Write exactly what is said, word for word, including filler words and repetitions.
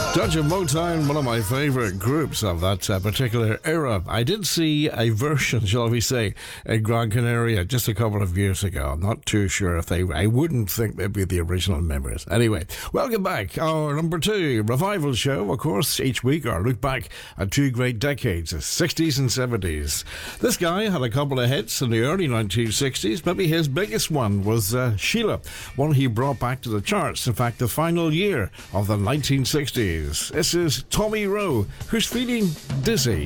Touch of Motown, one of my favourite groups of that uh, particular era. I did see a version, shall we say, in Gran Canaria just a couple of years ago. I'm not too sure if they... I wouldn't think they'd be the original members. Anyway, welcome back. Our number two revival show, of course, each week our look back at two great decades, the sixties and seventies. This guy had a couple of hits in the early nineteen sixties. Maybe his biggest one was uh, Sheila, one he brought back to the charts. In fact, the final year of the nineteen sixties. This is Tommy Rowe, who's feeling dizzy.